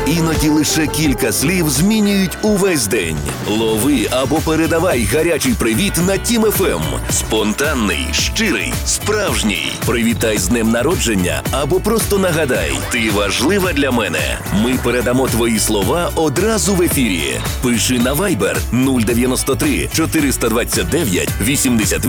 Іноді лише кілька слів змінюють увесь день. Лови або передавай гарячий привіт на Тім ФМ. Спонтанний, щирий, справжній. Привітай з днем народження або просто нагадай: ти важлива для мене. Ми передамо твої слова одразу в ефірі. Пиши на Viber 093 429 88